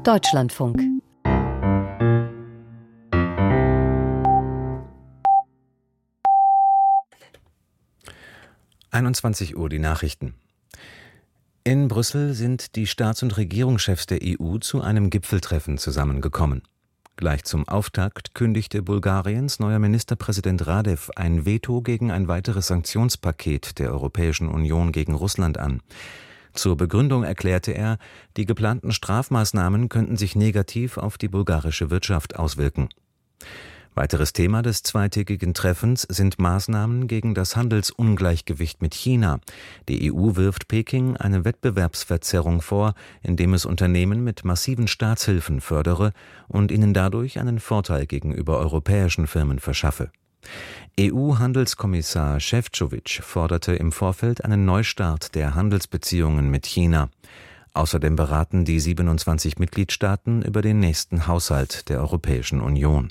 Deutschlandfunk. Uhr die Nachrichten. In Brüssel sind die Staats- und Regierungschefs der EU zu einem Gipfeltreffen zusammengekommen. Gleich zum Auftakt kündigte Bulgariens neuer Ministerpräsident Radev ein Veto gegen ein weiteres Sanktionspaket der Europäischen Union gegen Russland an. Zur Begründung erklärte er, die geplanten Strafmaßnahmen könnten sich negativ auf die bulgarische Wirtschaft auswirken. Weiteres Thema des zweitägigen Treffens sind Maßnahmen gegen das Handelsungleichgewicht mit China. Die EU wirft Peking eine Wettbewerbsverzerrung vor, indem es Unternehmen mit massiven Staatshilfen fördere und ihnen dadurch einen Vorteil gegenüber europäischen Firmen verschaffe. EU-Handelskommissar Šefčovič forderte im Vorfeld einen Neustart der Handelsbeziehungen mit China. Außerdem beraten die 27 Mitgliedstaaten über den nächsten Haushalt der Europäischen Union.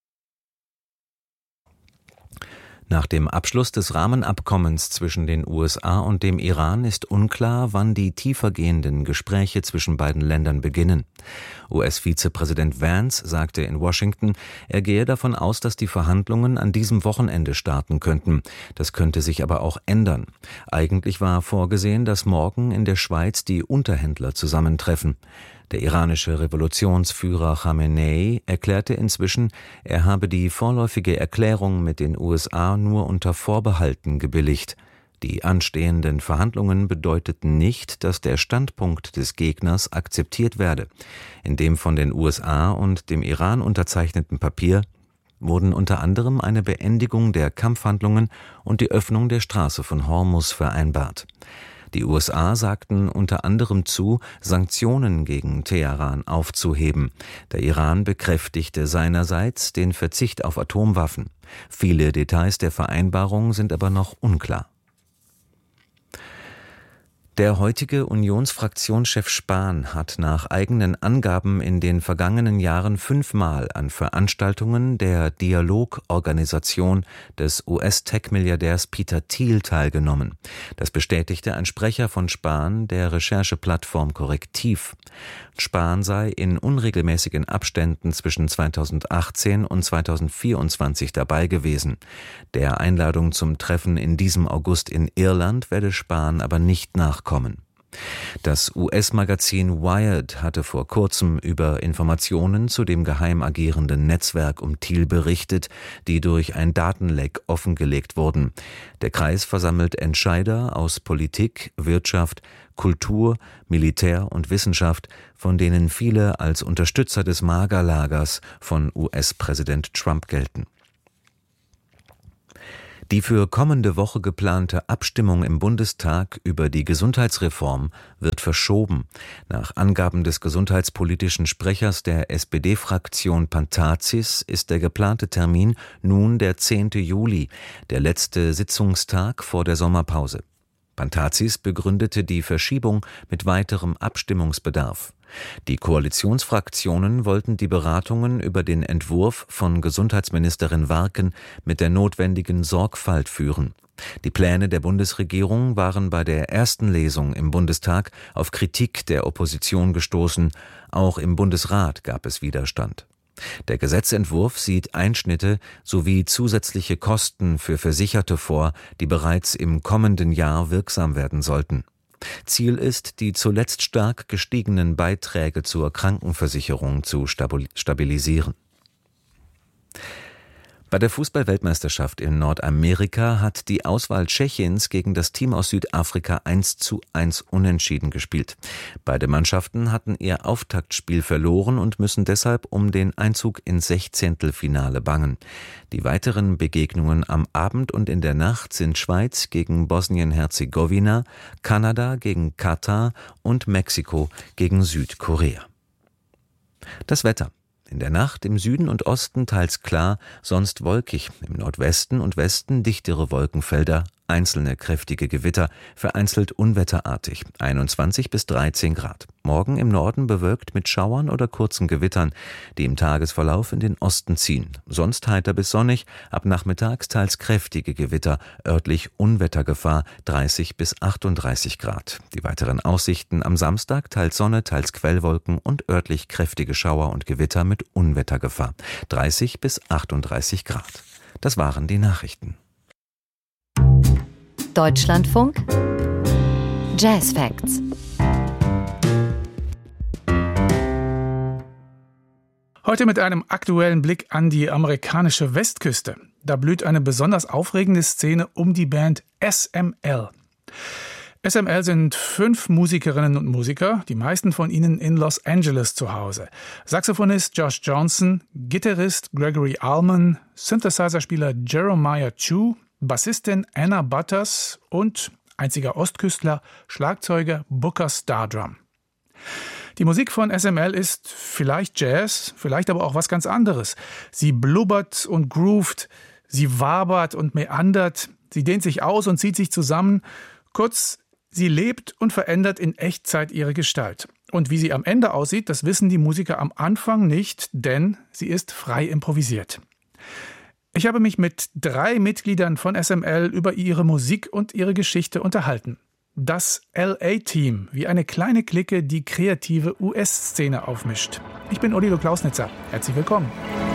Nach dem Abschluss des Rahmenabkommens zwischen den USA und dem Iran ist unklar, wann die tiefergehenden Gespräche zwischen beiden Ländern beginnen. US-Vizepräsident Vance sagte in Washington, er gehe davon aus, dass die Verhandlungen an diesem Wochenende starten könnten. Das könnte sich aber auch ändern. Eigentlich war vorgesehen, dass morgen in der Schweiz die Unterhändler zusammentreffen. Der iranische Revolutionsführer Khamenei erklärte inzwischen, er habe die vorläufige Erklärung mit den USA nur unter Vorbehalten gebilligt. Die anstehenden Verhandlungen bedeuteten nicht, dass der Standpunkt des Gegners akzeptiert werde. In dem von den USA und dem Iran unterzeichneten Papier wurden unter anderem eine Beendigung der Kampfhandlungen und die Öffnung der Straße von Hormuz vereinbart. Die USA sagten unter anderem zu, Sanktionen gegen Teheran aufzuheben. Der Iran bekräftigte seinerseits den Verzicht auf Atomwaffen. Viele Details der Vereinbarung sind aber noch unklar. Der heutige Unionsfraktionschef Spahn hat nach eigenen Angaben in den vergangenen Jahren 5-mal an Veranstaltungen der Dialogorganisation des US-Tech-Milliardärs Peter Thiel teilgenommen. Das bestätigte ein Sprecher von Spahn der Rechercheplattform Korrektiv. Spahn sei in unregelmäßigen Abständen zwischen 2018 und 2024 dabei gewesen. Der Einladung zum Treffen in diesem August in Irland werde Spahn aber nicht nachkommen. Das US-Magazin Wired hatte vor kurzem über Informationen zu dem geheim agierenden Netzwerk um Thiel berichtet, die durch ein Datenleck offengelegt wurden. Der Kreis versammelt Entscheider aus Politik, Wirtschaft, Kultur, Militär und Wissenschaft, von denen viele als Unterstützer des MAGA-Lagers von US-Präsident Trump gelten. Die für kommende Woche geplante Abstimmung im Bundestag über die Gesundheitsreform wird verschoben. Nach Angaben des gesundheitspolitischen Sprechers der SPD-Fraktion Pantazis ist der geplante Termin nun der 10. Juli, der letzte Sitzungstag vor der Sommerpause. Pantazis begründete die Verschiebung mit weiterem Abstimmungsbedarf. Die Koalitionsfraktionen wollten die Beratungen über den Entwurf von Gesundheitsministerin Warken mit der notwendigen Sorgfalt führen. Die Pläne der Bundesregierung waren bei der ersten Lesung im Bundestag auf Kritik der Opposition gestoßen. Auch im Bundesrat gab es Widerstand. Der Gesetzentwurf sieht Einschnitte sowie zusätzliche Kosten für Versicherte vor, die bereits im kommenden Jahr wirksam werden sollten. Ziel ist, die zuletzt stark gestiegenen Beiträge zur Krankenversicherung zu stabilisieren. Bei der Fußball-Weltmeisterschaft in Nordamerika hat die Auswahl Tschechiens gegen das Team aus Südafrika 1:1 unentschieden gespielt. Beide Mannschaften hatten ihr Auftaktspiel verloren und müssen deshalb um den Einzug ins Sechzehntelfinale bangen. Die weiteren Begegnungen am Abend und in der Nacht sind Schweiz gegen Bosnien-Herzegowina, Kanada gegen Katar und Mexiko gegen Südkorea. Das Wetter. In der Nacht im Süden und Osten teils klar, sonst wolkig, im Nordwesten und Westen dichtere Wolkenfelder, einzelne kräftige Gewitter, vereinzelt unwetterartig, 21 bis 13 Grad. Morgen im Norden bewölkt mit Schauern oder kurzen Gewittern, die im Tagesverlauf in den Osten ziehen. Sonst heiter bis sonnig, ab nachmittags teils kräftige Gewitter, örtlich Unwettergefahr, 30 bis 38 Grad. Die weiteren Aussichten am Samstag teils Sonne, teils Quellwolken und örtlich kräftige Schauer und Gewitter mit Unwettergefahr, 30 bis 38 Grad. Das waren die Nachrichten. Deutschlandfunk Jazz Facts. Heute mit einem aktuellen Blick an die amerikanische Westküste. Da blüht eine besonders aufregende Szene um die Band SML. SML sind 5 Musikerinnen und Musiker, die meisten von ihnen in Los Angeles zu Hause. Saxophonist Josh Johnson, Gitarrist Gregory Allman, Synthesizerspieler Jeremiah Chu, Bassistin Anna Butters und einziger Ostküstler, Schlagzeuger Booker Stardrum. Die Musik von SML ist vielleicht Jazz, vielleicht aber auch was ganz anderes. Sie blubbert und groovt, sie wabert und meandert, sie dehnt sich aus und zieht sich zusammen. Kurz, sie lebt und verändert in Echtzeit ihre Gestalt. Und wie sie am Ende aussieht, das wissen die Musiker am Anfang nicht, denn sie ist frei improvisiert. Ich habe mich mit 3 Mitgliedern von SML über ihre Musik und ihre Geschichte unterhalten. Das LA-Team, wie eine kleine Clique, die kreative US-Szene aufmischt. Ich bin Oliver Klausnitzer. Herzlich willkommen.